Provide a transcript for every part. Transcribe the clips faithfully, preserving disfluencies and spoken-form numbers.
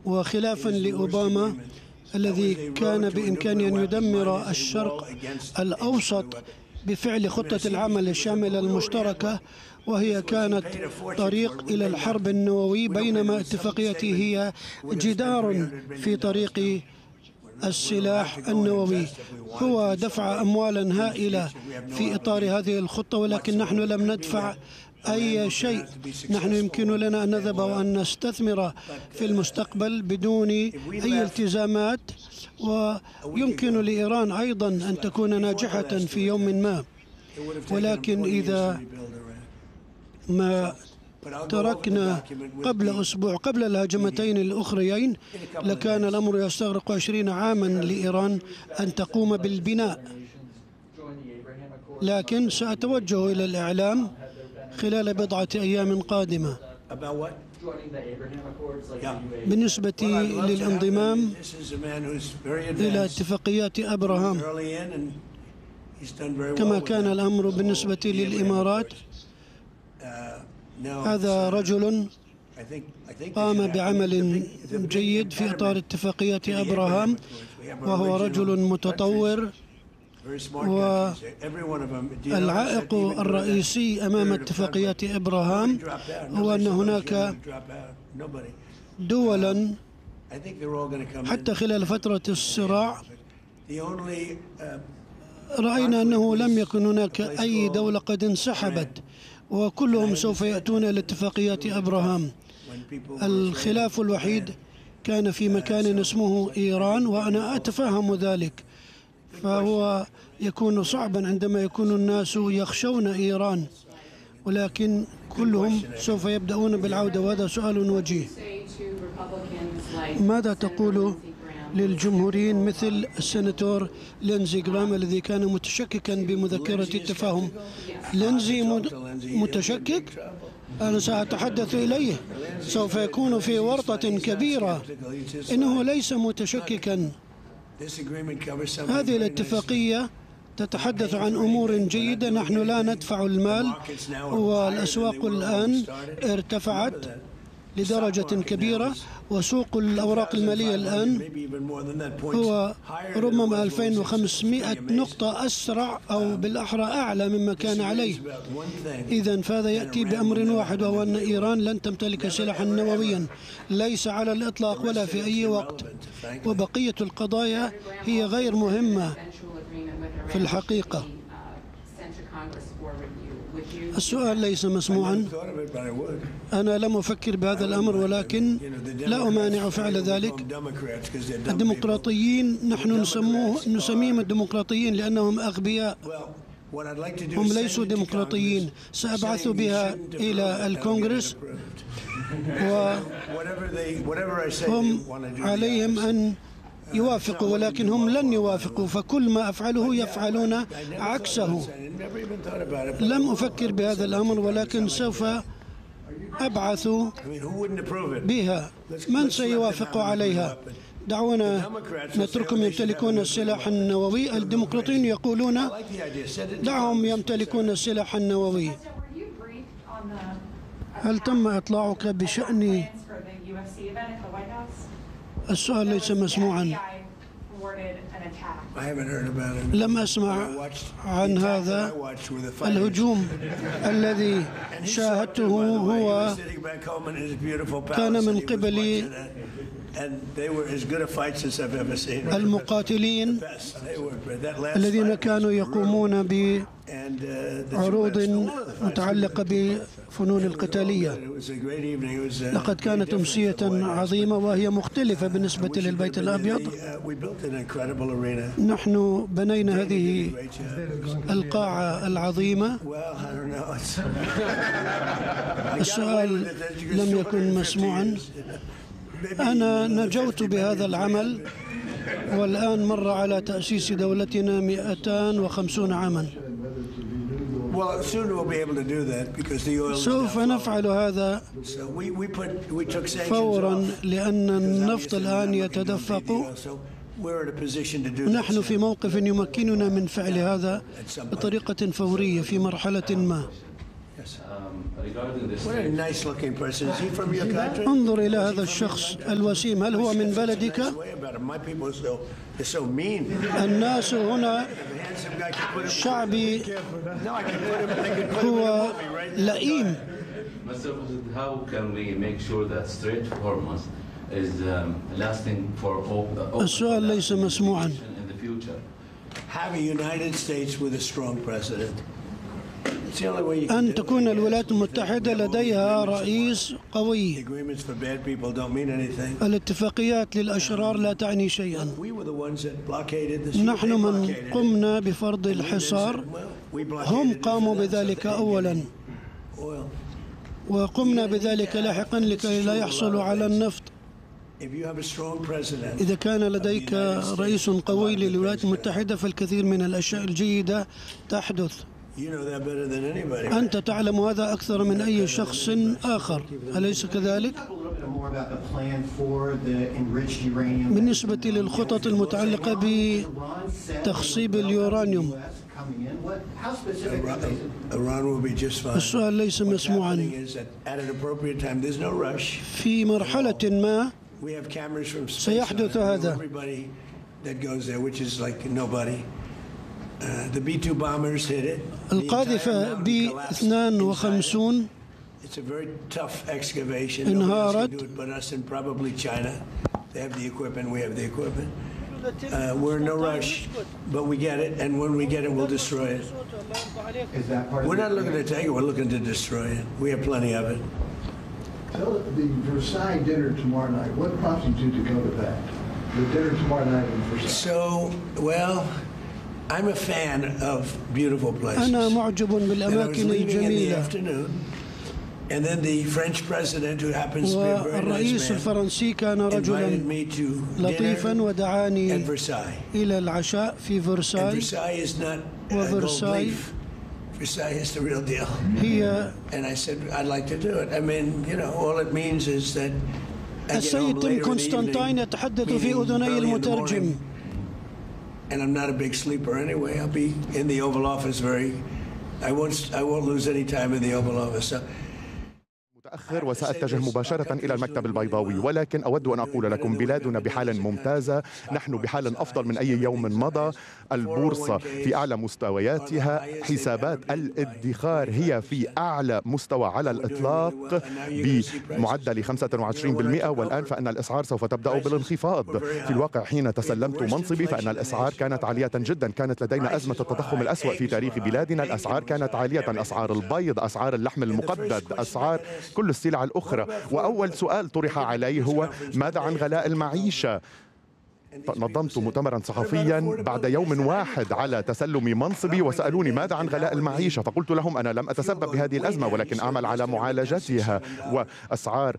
وخلافا لأوباما الذي كان بإمكانه أن يدمر الشرق الأوسط بفعل خطة العمل الشاملة المشتركة، وهي كانت طريق إلى الحرب النووية، بينما اتفاقيته هي جدار في طريق السلاح النووي. هو دفع أموالا هائلة في إطار هذه الخطة، ولكن نحن لم ندفع أي شيء. نحن يمكن لنا أن نذهب وأن نستثمر في المستقبل بدون أي التزامات، ويمكن لإيران أيضا أن تكون ناجحة في يوم ما. ولكن إذا ما تركنا قبل أسبوع قبل الهجمتين الأخريين لكان الأمر يستغرق عشرين عاما لإيران أن تقوم بالبناء. لكن سأتوجه إلى الإعلام خلال بضعة أيام قادمة بالنسبة للانضمام إلى اتفاقيات أبراهام، كما كان الأمر بالنسبة للإمارات. هذا رجل قام بعمل جيد في إطار اتفاقيات أبراهام، وهو رجل متطور، والعائق الرئيسي أمام اتفاقيات أبراهام هو أن هناك دولا حتى خلال فترة الصراع رأينا أنه لم يكن هناك أي دولة قد انسحبت، وكلهم سوف يأتون إلى اتفاقيات أبراهام. الخلاف الوحيد كان في مكان اسمه إيران، وأنا أتفهم ذلك، فهو يكون صعبا عندما يكون الناس يخشون إيران، ولكن كلهم سوف يبدأون بالعودة. وهذا سؤال وجيه. ماذا تقول للجمهوريين مثل السناتور لينزي غرام الذي كان متشككا بمذكرة التفاهم؟ لينزي متشكك؟ أنا سأتحدث إليه، سوف يكون في ورطة كبيرة. إنه ليس متشككا. هذه الاتفاقية تتحدث عن أمور جيدة. نحن لا ندفع المال، والأسواق الآن ارتفعت لدرجة كبيرة، وسوق الأوراق المالية الآن هو ربما ألفين وخمسمائة نقطة أسرع أو بالأحرى أعلى مما كان عليه. إذن فهذا يأتي بأمر واحد، وهو أن إيران لن تمتلك سلاحا نوويا، ليس على الإطلاق ولا في أي وقت، وبقية القضايا هي غير مهمة في الحقيقة. السؤال ليس مسموعا. أنا لم أفكر بهذا الأمر، ولكن لا أمانع فعل ذلك. الديمقراطيين نحن نسموه نسميهم الديمقراطيين لأنهم أغبياء، هم ليسوا ديمقراطيين. سأبعث بها إلى الكونغرس، وهم عليهم أن يوافقوا، ولكن هم لن يوافقوا، فكل ما أفعله يفعلون عكسه. لم أفكر بهذا الأمر، ولكن سوف أبعث بها. من سيوافق عليها؟ دعونا نتركهم يمتلكون السلاح النووي. الديمقراطيين يقولون دعهم يمتلكون السلاح النووي. هل تم إطلاعك بشأن السؤال؟ ليس مسموعا. لم أسمع عن هذا الهجوم. الذي شاهدته هو كان من قبل المقاتلين الذين كانوا يقومون بعروض متعلقة بفنون القتالية. لقد كانت أمسية عظيمة، وهي مختلفة بالنسبة للبيت الأبيض. نحن بنينا هذه القاعة العظيمة. السؤال لم يكن مسموعا. أنا نجوت بهذا العمل، والآن مر على تأسيس دولتنا مئتين وخمسين عاما. سوف نفعل هذا فورا، لأن النفط الآن يتدفق. نحن في موقف يمكننا من فعل هذا بطريقة فورية في مرحلة ما. انظر إلى هذا الشخص الوسيم، هل هو من بلدك؟ الناس هنا شعبي هو لئيم. السؤال ليس مسموعا. أن تكون الولايات المتحدة لديها رئيس قوي. الاتفاقيات للأشرار لا تعني شيئا. نحن من قمنا بفرض الحصار، هم قاموا بذلك أولا وقمنا بذلك لاحقا لكي لا يحصلوا على النفط. إذا كان لديك رئيس قوي للولايات المتحدة فالكثير من الأشياء الجيدة تحدث. أنت تعلم هذا أكثر من أي شخص آخر، أليس كذلك؟ بالنسبة للخطط المتعلقة بتخصيب اليورانيوم، السؤال ليس مسموعا. في مرحلة ما سيحدث هذا. القاذفة بي اثنين وخمسين انهارت. Uh, we're in no rush, but we get it, and when we get it, we'll destroy it. We're not looking to take it, we're looking to destroy it. We have plenty of it. Tell the Versailles dinner tomorrow night. What prompted you to go to that? The dinner tomorrow night in Versailles. So, well, I'm a fan of beautiful places. أنا معجب بالأماكن الجميلة. And then the French president, who happens to be a very nice man, والرئيس الفرنسي كان رجلا لطيفا ودعاني إلى العشاء في فرساي. وفرساي Versailles is the real deal. هي And I said I'd like to do it. I mean, you know, all it means is that السيد تيم كونستانتين يتحدث في أذني المترجم. And I'm not a big sleeper anyway. I'll be in the Oval Office very. I won't. I won't lose any time in the Oval Office. So, متأخر وسأتجه مباشرة إلى المكتب البيضاوي، ولكن أود أن أقول لكم بلادنا بحال ممتازة، نحن بحال أفضل من أي يوم مضى. البورصة في أعلى مستوياتها، حسابات الادخار هي في أعلى مستوى على الإطلاق بمعدل خمسة وعشرين بالمئة، والآن فإن الأسعار سوف تبدأ بالانخفاض. في الواقع حين تسلمت منصبي فإن الأسعار كانت عالية جدا، كانت لدينا أزمة التضخم الأسوأ في تاريخ بلادنا. الأسعار كانت عالية، أسعار البيض، أسعار اللحم المقدد، أسعار كل السلع الأخرى. وأول سؤال طرح علي هو ماذا عن غلاء المعيشة؟ نظمت مؤتمرا صحفيا بعد يوم واحد على تسلم منصبي وسألوني ماذا عن غلاء المعيشة، فقلت لهم أنا لم أتسبب بهذه الأزمة ولكن أعمل على معالجتها. وأسعار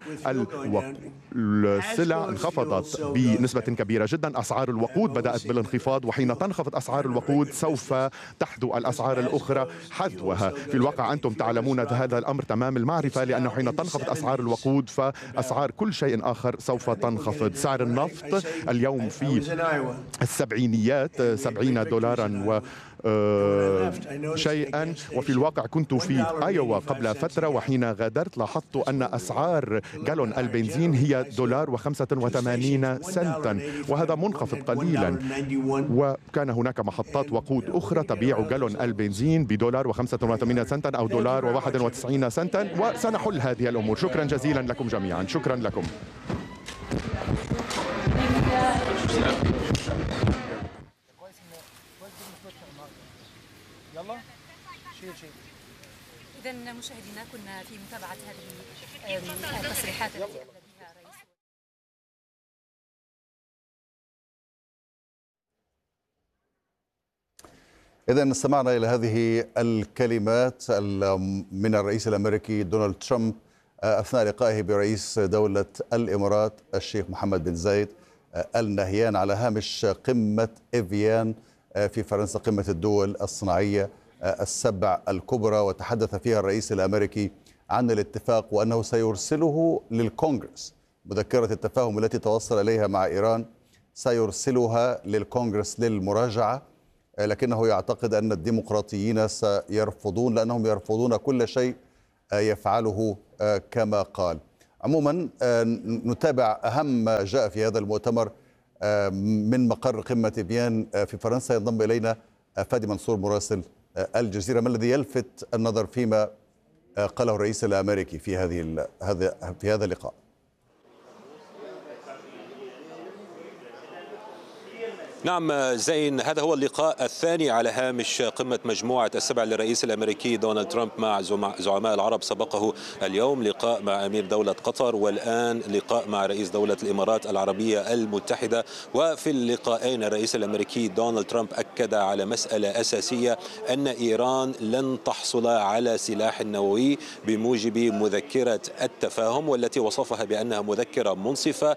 السلع انخفضت بنسبة كبيرة جدا، أسعار الوقود بدأت بالانخفاض، وحين تنخفض أسعار الوقود سوف تحذو الأسعار الأخرى حذوها. في الواقع أنتم تعلمون هذا الأمر تمام المعرفة، لأنه حين تنخفض أسعار الوقود فأسعار كل شيء آخر سوف تنخفض. سعر النفط اليوم في السبعينيات، سبعين دولارا و شيئا، وفي الواقع كنت في أيوا قبل فترة وحين غادرت لاحظت أن أسعار جالون البنزين هي دولار وخمسة وثمانين سنتا، وهذا منخفض قليلا. وكان هناك محطات وقود أخرى تبيع جالون البنزين بدولار وخمسة وثمانين سنتا أو دولار وواحد وتسعين سنتا، وسنحل هذه الأمور. شكرا جزيلا لكم جميعا. شكرا لكم. إذا مشاهدينا كنا في متابعة هذه التصريحات التي أبدى بها رئيس. إذا استمعنا إلى هذه الكلمات من الرئيس الأمريكي دونالد ترامب أثناء لقائه برئيس دولة الإمارات الشيخ محمد بن زايد آل نهيان على هامش قمة إفيان في فرنسا، قمة الدول الصناعية السبع الكبرى. وتحدث فيها الرئيس الأمريكي عن الاتفاق وأنه سيرسله للكونغرس. مذكرة التفاهم التي توصل إليها مع إيران سيرسلها للكونغرس للمراجعة، لكنه يعتقد أن الديمقراطيين سيرفضون، لأنهم يرفضون كل شيء يفعله كما قال. عموما نتابع أهم ما جاء في هذا المؤتمر من مقر قمة إفيان في فرنسا. ينضم إلينا فادي منصور مراسل الجزيرة. ما الذي يلفت النظر فيما قاله الرئيس الأمريكي في هذه هذا في هذا اللقاء؟ نعم زين، هذا هو اللقاء الثاني على هامش قمة مجموعة السبع للرئيس الأمريكي دونالد ترامب مع زعماء العرب. سبقه اليوم لقاء مع أمير دولة قطر، والآن لقاء مع رئيس دولة الإمارات العربية المتحدة. وفي اللقاءين الرئيس الأمريكي دونالد ترامب أكد على مسألة أساسية، أن إيران لن تحصل على سلاح نووي بموجب مذكرة التفاهم، والتي وصفها بأنها مذكرة منصفة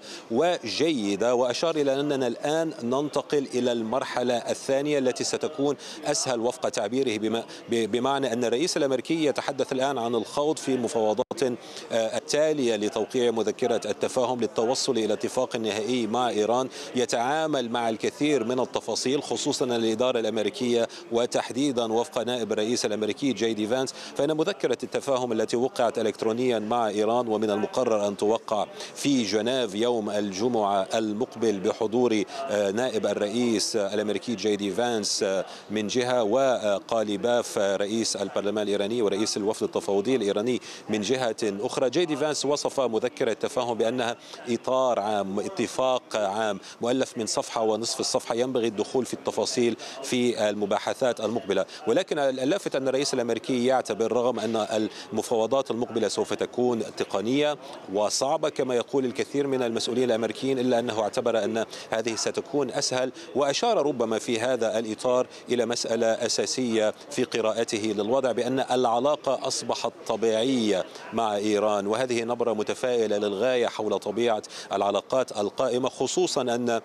وجيدة، وأشار إلى أننا الآن ننتقل إلى المرحلة الثانية التي ستكون أسهل وفق تعبيره، بما بمعنى أن الرئيس الأمريكي يتحدث الآن عن الخوض في مفاوضات التالية لتوقيع مذكرة التفاهم للتوصل إلى اتفاق نهائي مع إيران يتعامل مع الكثير من التفاصيل، خصوصا الإدارة الأمريكية وتحديدا وفق نائب الرئيس الأمريكي جي دي فانس، فإن مذكرة التفاهم التي وقعت إلكترونيا مع إيران ومن المقرر أن توقع في جنيف يوم الجمعة المقبل بحضور نائب الرئيس الأمريكي جي دي فانس من جهة، وقاليباف رئيس البرلمان الإيراني ورئيس الوفد التفاوضي الإيراني من جهة أخرى. جي دي فانس وصف مذكرة التفاهم بأنها إطار عام، اتفاق عام مؤلف من صفحة ونصف الصفحة، ينبغي الدخول في التفاصيل في المباحثات المقبلة. ولكن اللافت أن الرئيس الأمريكي يعتبر رغم أن المفاوضات المقبلة سوف تكون تقنية وصعبة كما يقول الكثير من المسؤولين الأمريكيين، إلا أنه اعتبر أن هذه ستكون أسهل، وأشار ربما في هذا الإطار إلى مسألة أساسية في قراءته للوضع، بأن العلاقة أصبحت طبيعية مع إيران، وهذه نبرة متفائلة للغاية حول طبيعة العلاقات القائمة، خصوصا أن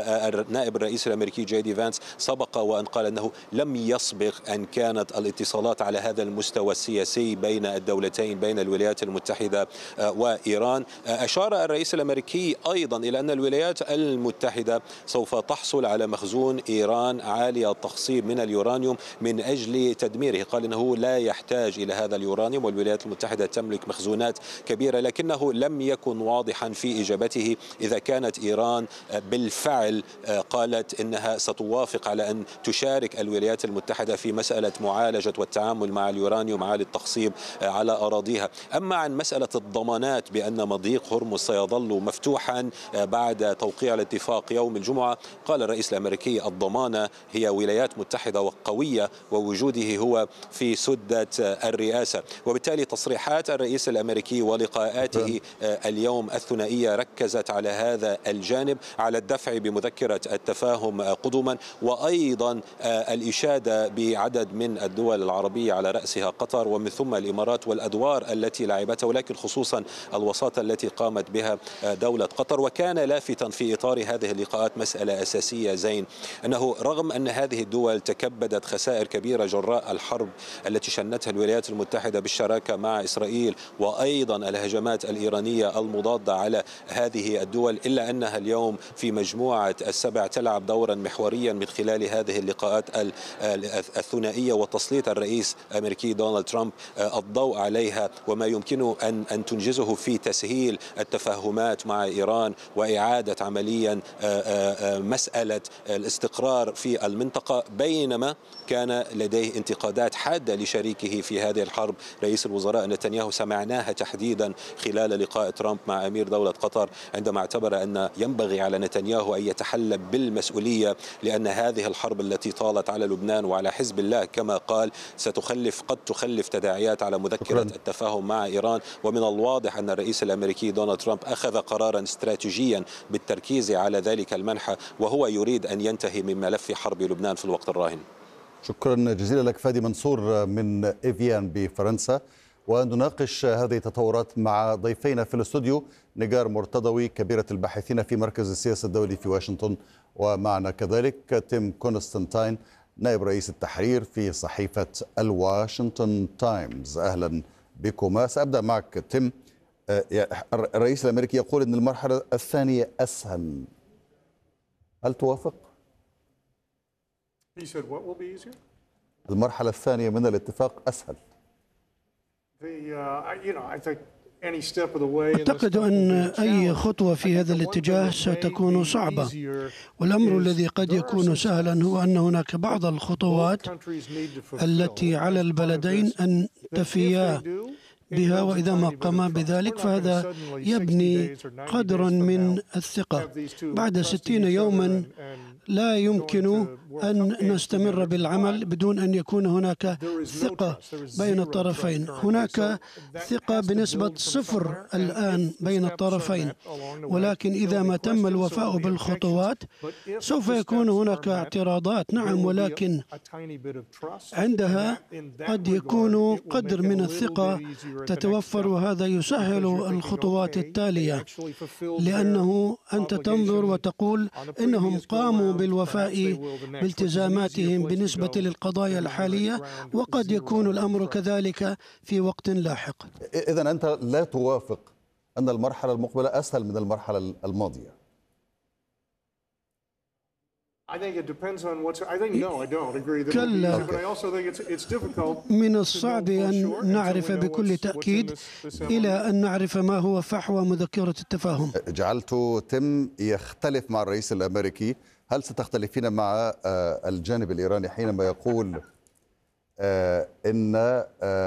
نائب الرئيس الأمريكي جي دي فانس سبق وأن قال أنه لم يسبق أن كانت الاتصالات على هذا المستوى السياسي بين الدولتين، بين الولايات المتحدة وإيران. أشار الرئيس الأمريكي أيضا إلى أن الولايات المتحدة سوف تحصل على مخزون إيران عالي التخصيب من اليورانيوم من أجل تدميره. قال إنه لا يحتاج إلى هذا اليورانيوم، والولايات المتحدة تملك مخزونات كبيرة، لكنه لم يكن واضحا في إجابته إذا كانت إيران بالفعل قالت إنها ستوافق على أن تشارك الولايات المتحدة في مسألة معالجة والتعامل مع اليورانيوم عالي التخصيب على أراضيها. أما عن مسألة الضمانات بأن مضيق هرمز سيظل مفتوحا بعد توقيع الاتفاق يوم الجمعة، قال الرئيس الأمريكي الضمانة هي ولايات متحدة وقوية ووجوده هو في سدة الرئاسة. وبالتالي تصريحات الرئيس الأمريكي ولقاءاته اليوم الثنائية ركزت على هذا الجانب، على الدفع بمذكرة التفاهم قدما، وأيضا الإشادة بعدد من الدول العربية على رأسها قطر ومن ثم الإمارات والأدوار التي لعبتها، ولكن خصوصا الوساطة التي قامت بها دولة قطر. وكان لافتا في إطار هذه اللقاءات مسألة أساسية زين، أنه رغم أن هذه الدول تكبدت خسائر كبيرة جراء الحرب التي شنتها الولايات المتحدة بالشراكة مع إسرائيل وأيضا الهجمات الإيرانية المضادة على هذه الدول، إلا أنها اليوم في مجموعة السبع تلعب دورا محوريا من خلال هذه اللقاءات الثنائية وتسليط الرئيس الأمريكي دونالد ترامب الضوء عليها وما يمكنه أن أن تنجزه في تسهيل التفاهمات مع إيران وإعادة عمليا مسألة الاستقرار في المنطقة، بينما كان لديه انتقادات حادة لشريكه في هذه الحرب رئيس الوزراء نتنياهو. سمعناها تحديدا خلال لقاء ترامب مع أمير دولة قطر عندما اعتبر أن ينبغي على نتنياهو أن يتحلى بالمسؤولية، لأن هذه الحرب التي طالت على لبنان وعلى حزب الله كما قال ستخلف قد تخلف تداعيات على مذكرة التفاهم مع إيران. ومن الواضح أن الرئيس الأمريكي دونالد ترامب أخذ قرارا استراتيجيا بالتركيز على ذلك المنحى، وهو يريد أن ينتهي من ملف حرب لبنان في الوقت الراهن. شكرا جزيلا لك فادي منصور من إفيان بفرنسا. ونناقش هذه التطورات مع ضيفينا في الاستوديو، نجار مرتضوي كبيرة الباحثين في مركز السياسة الدولي في واشنطن، ومعنا كذلك تيم كونستانتاين نائب رئيس التحرير في صحيفة الواشنطن تايمز. أهلا بكما. سأبدأ معك تيم. الرئيس الأمريكي يقول أن المرحلة الثانية أسهل، هل توافق؟ He said what will be easier? المرحلة الثانية من الاتفاق أسهل. أعتقد أن أي خطوة في هذا الاتجاه ستكون صعبة، والأمر الذي قد يكون سهلا هو أن هناك بعض الخطوات التي على البلدين أن تفيا بها، وإذا ما قاما بذلك فهذا يبني قدرا من الثقة. بعد ستين يوما لا يمكن أن نستمر بالعمل بدون أن يكون هناك ثقة بين الطرفين. هناك ثقة بنسبة صفر الآن بين الطرفين، ولكن إذا ما تم الوفاء بالخطوات سوف يكون هناك اعتراضات، نعم، ولكن عندها قد يكون قدر من الثقة تتوفر، وهذا يسهل الخطوات التالية، لأنه أنت تنظر وتقول إنهم قاموا بالوفاء بالتزاماتهم بالنسبة للقضايا الحالية، وقد يكون الأمر كذلك في وقت لاحق. إذن أنت لا توافق أن المرحلة المقبلة أسهل من المرحلة الماضية؟ كلا، من الصعب أن نعرف بكل تأكيد إلى أن نعرف ما هو فحوى مذكرة التفاهم. جعلت تم يختلف مع الرئيس الأمريكي، هل ستختلفين مع الجانب الإيراني حينما يقول إن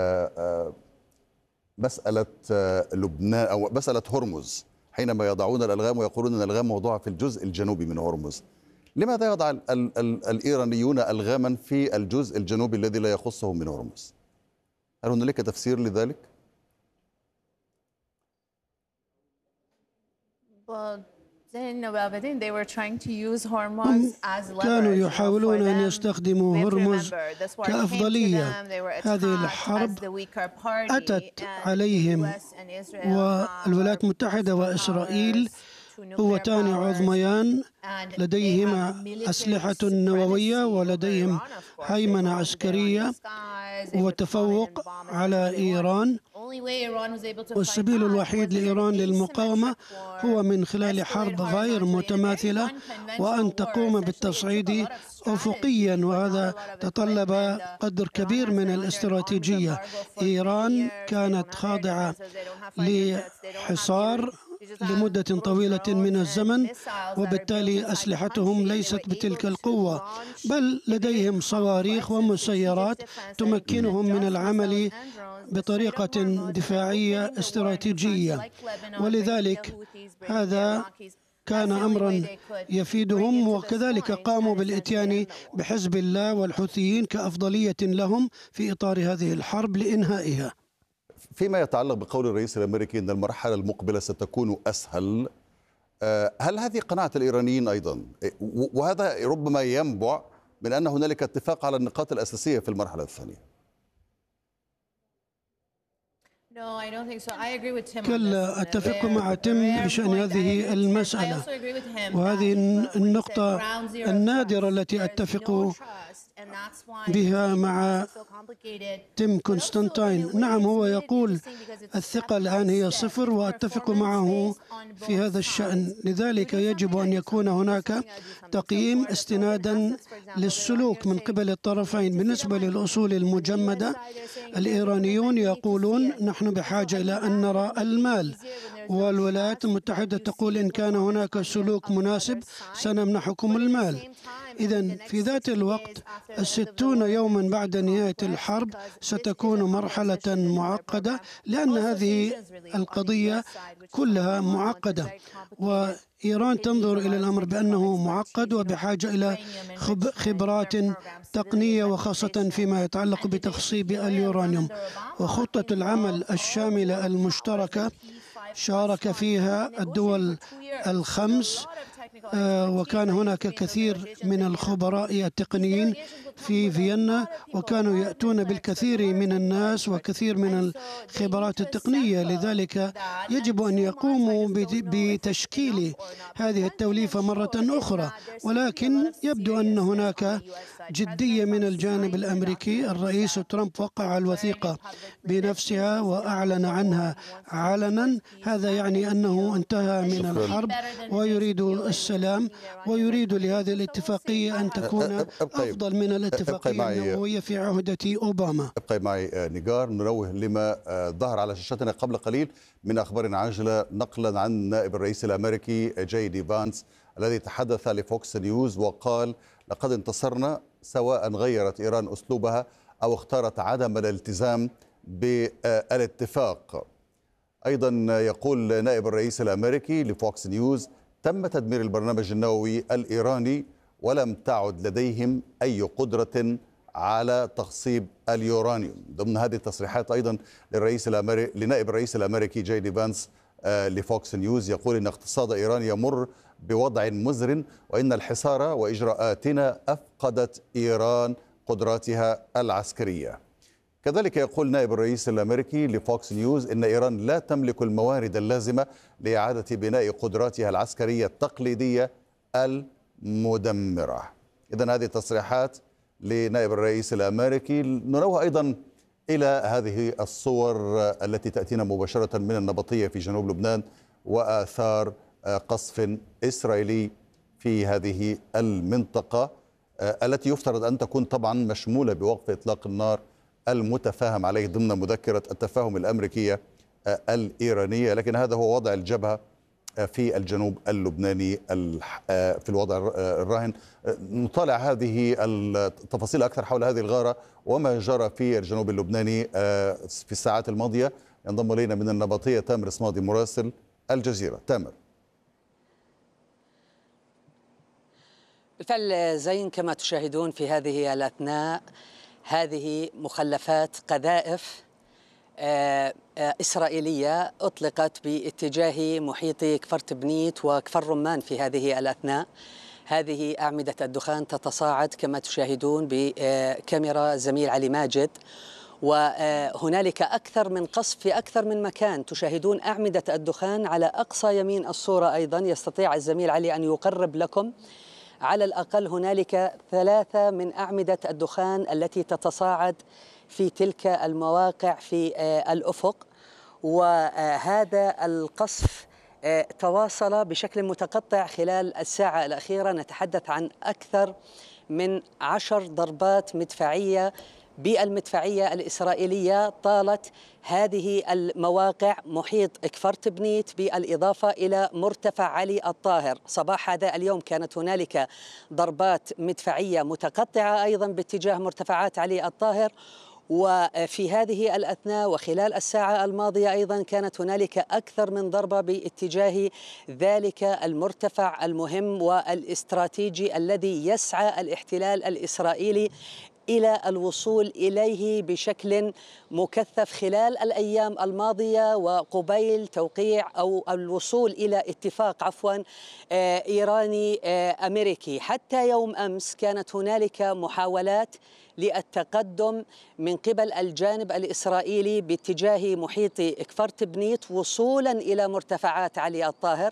مسألة لبنان أو مسألة هرمز، حينما يضعون الألغام ويقولون أن الألغام موضوعة في الجزء الجنوبي من هرمز، لماذا يضع ال ال ال الإيرانيون ألغاما في الجزء الجنوبي الذي لا يخصهم من هرمز؟ هل هنالك تفسير لذلك؟ هم كانوا يحاولون أن يستخدموا هرمز كأفضلية. هذه الحرب أتت عليهم، والولايات المتحدة وإسرائيل قوتان عظميان لديهما أسلحة نووية ولديهم هيمنة عسكرية وتفوق على إيران، والسبيل الوحيد لإيران للمقاومة هو من خلال حرب غير متماثلة وأن تقوم بالتصعيد أفقيا، وهذا تطلب قدر كبير من الاستراتيجية. إيران كانت خاضعة لحصار لمدة طويلة من الزمن، وبالتالي أسلحتهم ليست بتلك القوة، بل لديهم صواريخ ومسيرات تمكنهم من العمل بطريقة دفاعية استراتيجية، ولذلك هذا كان أمرا يفيدهم. وكذلك قاموا بالإتيان بحزب الله والحوثيين كأفضلية لهم في إطار هذه الحرب لإنهائها. فيما يتعلق بقول الرئيس الأمريكي أن المرحلة المقبلة ستكون أسهل، هل هذه قناعة الإيرانيين أيضا؟ وهذا ربما ينبع من أن هنالك اتفاق على النقاط الأساسية في المرحلة الثانية. كلا، أتفق مع تيم بشأن هذه المسألة، وهذه النقطة النادرة التي أتفق بها مع تيم كونستانتين. نعم، هو يقول الثقة الآن هي صفر، وأتفق معه في هذا الشأن. لذلك يجب أن يكون هناك تقييم استنادا للسلوك من قبل الطرفين. بالنسبة للأصول المجمدة، الإيرانيون يقولون نحن بحاجة إلى أن نرى المال، والولايات المتحدة تقول إن كان هناك سلوك مناسب سنمنحكم المال. إذن في ذات الوقت الستون يوما بعد نهاية الحرب ستكون مرحلة معقدة، لأن هذه القضية كلها معقدة، وإيران تنظر إلى الأمر بأنه معقد وبحاجة إلى خبرات تقنية، وخاصة فيما يتعلق بتخصيب اليورانيوم. وخطة العمل الشاملة المشتركة شارك فيها الدول الخمس، وكان هناك كثير من الخبراء التقنيين في فيينا، وكانوا يأتون بالكثير من الناس وكثير من الخبرات التقنية. لذلك يجب أن يقوموا بتشكيل هذه التوليفة مرة أخرى، ولكن يبدو أن هناك جدية من الجانب الأمريكي. الرئيس ترامب وقع الوثيقة بنفسها وأعلن عنها علنا، هذا يعني أنه انتهى من الحرب ويريد السلام. السلام، ويريد لهذه الاتفاقية أن تكون أفضل من الاتفاقية النووية في عهدة أوباما. ابقي معي نيجار. ننوه لما ظهر على شاشتنا قبل قليل من أخبار عاجلة نقلا عن نائب الرئيس الأمريكي جي دي فانس الذي تحدث لفوكس نيوز وقال: لقد انتصرنا، سواء غيرت إيران أسلوبها أو اختارت عدم الالتزام بالاتفاق. أيضا يقول نائب الرئيس الأمريكي لفوكس نيوز: تم تدمير البرنامج النووي الإيراني ولم تعد لديهم أي قدرة على تخصيب اليورانيوم. ضمن هذه التصريحات أيضا للرئيس الأمريكي لنائب الرئيس الأمريكي جي دي فانس لفوكس نيوز يقول إن اقتصاد إيران يمر بوضع مزر، وإن الحصار وإجراءاتنا أفقدت إيران قدراتها العسكرية. كذلك يقول نائب الرئيس الأمريكي لفوكس نيوز إن إيران لا تملك الموارد اللازمة لإعادة بناء قدراتها العسكرية التقليدية المدمرة. إذن هذه تصريحات لنائب الرئيس الأمريكي. نروح أيضا إلى هذه الصور التي تأتينا مباشرة من النبطية في جنوب لبنان وآثار قصف إسرائيلي في هذه المنطقة التي يفترض أن تكون طبعا مشمولة بوقف إطلاق النار المتفاهم عليه ضمن مذكرة التفاهم الأمريكية الإيرانية. لكن هذا هو وضع الجبهة في الجنوب اللبناني في الوضع الراهن. نطالع هذه التفاصيل أكثر حول هذه الغارة وما جرى في الجنوب اللبناني في الساعات الماضية. ينضم إلينا من النبطية تامر صمادي مراسل الجزيرة. تامر. بالفعل زين، كما تشاهدون في هذه الأثناء هذه مخلفات قذائف إسرائيلية أطلقت باتجاه محيط كفر تبنيت وكفر رمان في هذه الأثناء. هذه أعمدة الدخان تتصاعد كما تشاهدون بكاميرا زميل علي ماجد، وهنالك أكثر من قصف في أكثر من مكان. تشاهدون أعمدة الدخان على أقصى يمين الصورة. أيضا يستطيع الزميل علي أن يقرب لكم. على الأقل هنالك ثلاثة من أعمدة الدخان التي تتصاعد في تلك المواقع في الأفق، وهذا القصف تواصل بشكل متقطع خلال الساعة الأخيرة. نتحدث عن أكثر من عشر ضربات مدفعية بالمدفعية الإسرائيلية طالت هذه المواقع محيط كفر تبنيت، بالإضافة إلى مرتفع علي الطاهر. صباح هذا اليوم كانت هنالك ضربات مدفعية متقطعة أيضا باتجاه مرتفعات علي الطاهر، وفي هذه الأثناء وخلال الساعة الماضية أيضا كانت هنالك أكثر من ضربة باتجاه ذلك المرتفع المهم والاستراتيجي الذي يسعى الاحتلال الإسرائيلي إلى الوصول إليه بشكل مكثف خلال الأيام الماضية، وقبيل توقيع أو الوصول إلى اتفاق عفوا إيراني أمريكي. حتى يوم أمس كانت هنالك محاولات للتقدم من قبل الجانب الإسرائيلي باتجاه محيط كفر تبنيت وصولا إلى مرتفعات علي الطاهر.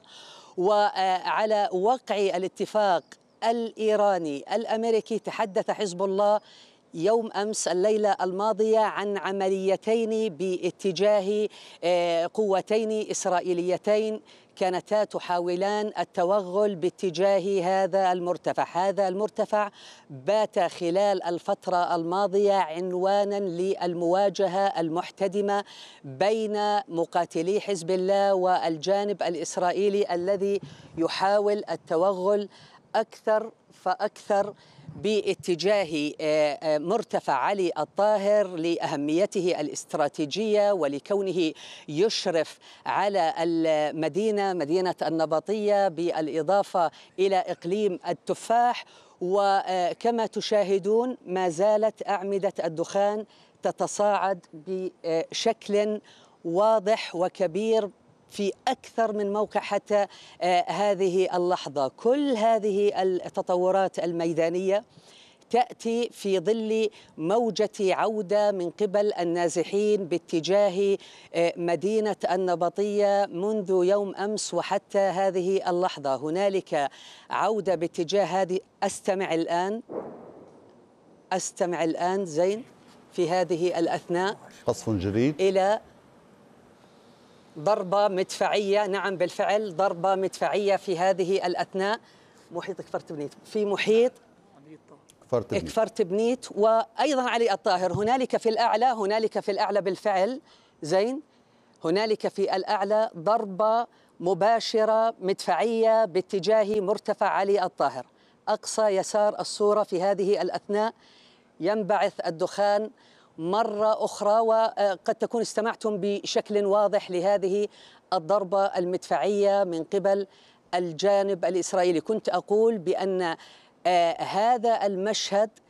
وعلى وقع الاتفاق الإيراني الأمريكي تحدث حزب الله يوم أمس الليلة الماضية عن عمليتين باتجاه قوتين إسرائيليتين كانتا تحاولان التوغل باتجاه هذا المرتفع. هذا المرتفع بات خلال الفترة الماضية عنوانا للمواجهة المحتدمة بين مقاتلي حزب الله والجانب الإسرائيلي الذي يحاول التوغل أكثر فأكثر باتجاه مرتفع علي الطاهر لأهميته الاستراتيجية ولكونه يشرف على المدينة مدينة النبطية بالإضافة إلى إقليم التفاح. وكما تشاهدون ما زالت أعمدة الدخان تتصاعد بشكل واضح وكبير في أكثر من موقع حتى آه هذه اللحظة. كل هذه التطورات الميدانية تأتي في ظل موجة عودة من قبل النازحين باتجاه آه مدينة النبطية منذ يوم أمس وحتى هذه اللحظة. هنالك عودة باتجاه هذه. أستمع الآن أستمع الآن زين في هذه الأثناء قصف جديد إلى ضربة مدفعية، نعم بالفعل ضربة مدفعية في هذه الأثناء. محيط كفر تبنيت، في محيط كفر تبنيت وأيضا علي الطاهر. هنالك في الأعلى، هنالك في الأعلى بالفعل زين، هنالك في الأعلى ضربة مباشرة مدفعية باتجاه مرتفع علي الطاهر. أقصى يسار الصورة في هذه الأثناء ينبعث الدخان مرة أخرى، وقد تكون استمعتم بشكل واضح لهذه الضربة المدفعية من قبل الجانب الإسرائيلي. كنت أقول بأن آه هذا المشهد